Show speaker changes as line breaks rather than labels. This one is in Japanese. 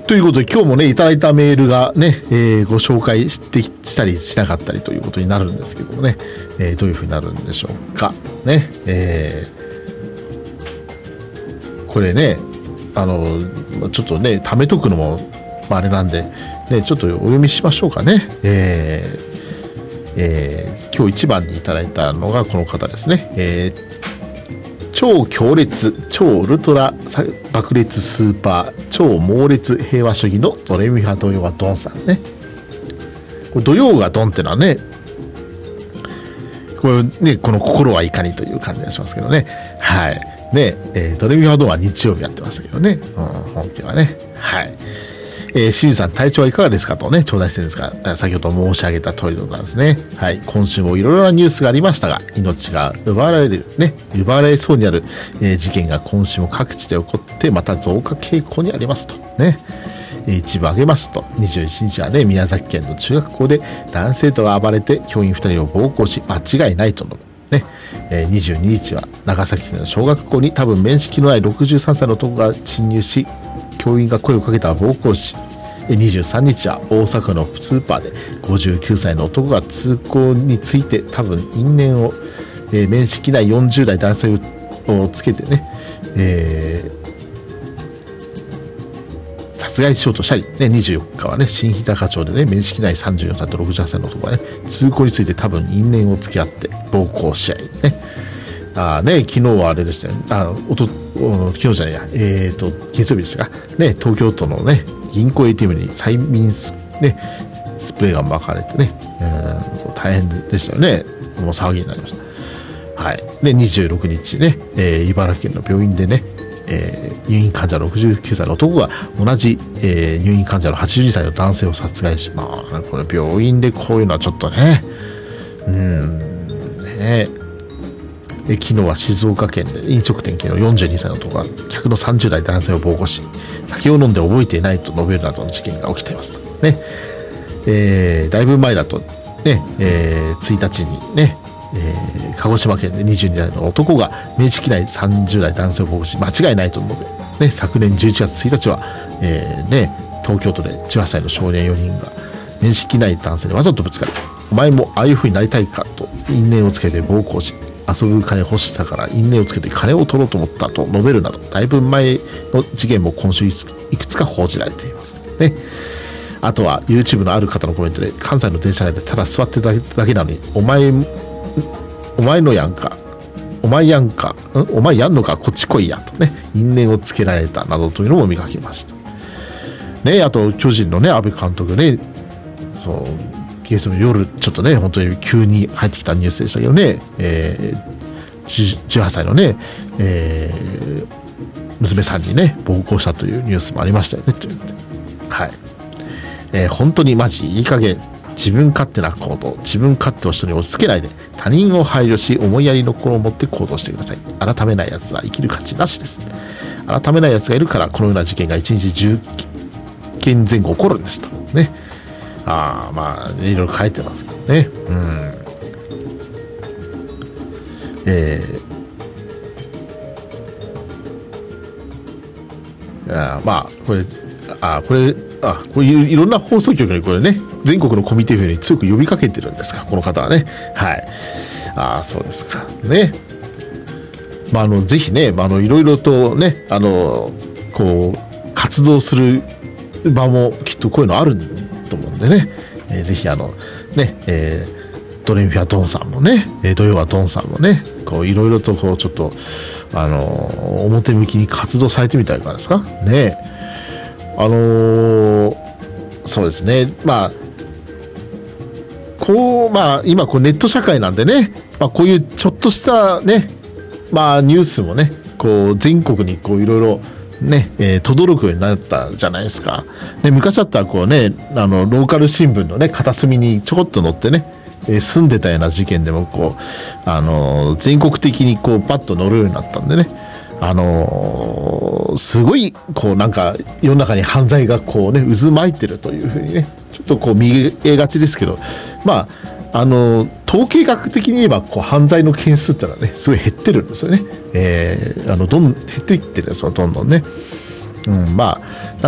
ということで今日もねいただいたメールがね、ご紹介したりしなかったりということになるんですけどもね、どういうふうになるんでしょうかね、これねちょっとね貯めとくのもあれなんで、ね、ちょっとお読みしましょうかね。今日一番にいただいたのがこの方ですね。超強烈超ウルトラ爆裂スーパー超猛烈平和主義のドレミファドヨガドンさんね。これドヨガドンってのはね、これねこの心はいかにという感じがしますけどね。はいね、ドレミファドンは日曜日やってましたけどね、本家はね。はい。清水さん体調はいかがですかとね頂戴してるんですが、先ほど申し上げた通りでございますね。はい、今週もいろいろなニュースがありましたが、命が奪われそうになる、事件が今週も各地で起こってまた増加傾向にありますとね。一部挙げますと、21日はね宮崎県の中学校で男性徒が暴れて教員2人を暴行し間違いないと述べね、22日は長崎県の小学校に多分面識のない63歳の男が侵入し教員が声をかけた暴行し、23日は大阪のスーパーで59歳の男が通行について多分因縁を、面識ない40代男性をつけてね、殺害しようとしたり、ね、24日はね新日高町でね面識ない34歳と68歳の男がね通行について多分因縁をつけ合って暴行し合いね。昨日はあれでしたよね。昨日じゃないや、月曜日でしたかね。東京都のね銀行 ATM に催眠スプレーが撒かれてね、大変でしたよね。もう騒ぎになりました。はい。で26日ね、茨城県の病院でね、入院患者の69歳の男が同じ、入院患者の82歳の男性を殺害し、これ病院でこういうのはちょっとね、昨日は静岡県で飲食店系の42歳の男が客の30代男性を暴行し酒を飲んで覚えていないと述べるなどの事件が起きていますね。だいぶ前だとね、1日にね、鹿児島県で22代の男が面識ない30代男性を暴行し間違いないと述べ、ね、昨年11月1日は、東京都で18歳の少年4人が面識ない男性にわざとぶつかり、お前もああいう風になりたいかと因縁をつけて暴行し、遊ぶ金欲しさから因縁をつけて金を取ろうと思ったと述べるなど、だいぶ前の事件も今週いくつか報じられていますね。あとは YouTube のある方のコメントで、関西の電車内でただ座ってただけなのにお前のやんかお前やんのかこっち来いやとね因縁をつけられたなどというのも見かけましたね。あと巨人のね阿部監督ね、そう月曜日の夜ちょっとね本当に急に入ってきたニュースでしたけどね、18歳のね、娘さんにね暴行したというニュースもありましたよね。はい、本当にマジいい加減自分勝手な行動、自分勝手を人に押し付けないで他人を配慮し思いやりの心を持って行動してください。改めないやつは生きる価値なしです。改めないやつがいるからこのような事件が1日10件前後起こるんですとね。いろいろ書いてますけどね。こういういろんな放送局にこれね全国のコミュニティに強く呼びかけてるんですかこの方はね。はい。そうですかね。ぜひね、いろいろとねこう活動する場もきっとこういうのあると思うんでね、ぜひドレミファドンさんもね、ドヨガドンさんもね、こういろいろとこうちょっと表向きに活動されてみたいからですかね。そうですね。今こうネット社会なんでね、こういうちょっとしたね、ニュースもね、こう全国にこういろいろね、轟くようになったじゃないですか。で昔だったらこうね、ローカル新聞のね片隅にちょこっと載ってね、住んでたような事件でもこう全国的にこうパッと載るようになったんでね、すごいこうなんか世の中に犯罪がこうね渦巻いてるというふうにねちょっとこう見えがちですけど、統計学的に言えばこう犯罪の件数ってのはねすごい減ってるんですよね。どんどん減っていってるんですよどんどんね。